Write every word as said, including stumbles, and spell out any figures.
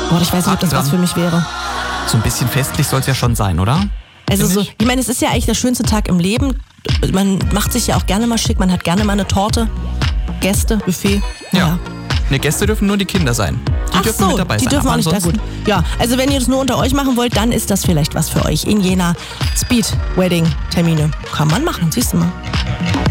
Boah, ich weiß nicht, ob das was für mich wäre. So ein bisschen festlich soll es ja schon sein, oder? Also Find so, ich? ich meine, es ist ja eigentlich der schönste Tag im Leben. Man macht sich ja auch gerne mal schick, man hat gerne mal eine Torte, Gäste, Buffet. Ja. Ja. Ne, Gäste dürfen nur die Kinder sein. Die Ach dürfen so, mit dabei die sein. dürfen aber auch nicht. Ja, ansonsten- gut. Ja, also wenn ihr das nur unter euch machen wollt, dann ist das vielleicht was für euch. In Jena Speed Wedding Termine kann man machen, siehst du mal.